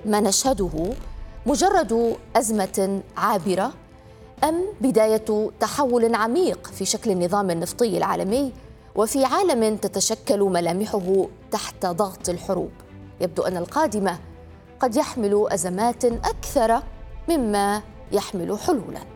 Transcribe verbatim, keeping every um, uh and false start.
ما نشهده مجرد أزمة عابرة أم بداية تحول عميق في شكل النظام النفطي العالمي وفي عالم تتشكل ملامحه تحت ضغط الحروب؟ يبدو أن القادمة قد يحمل أزمات أكثر مما يحمل حلولاً.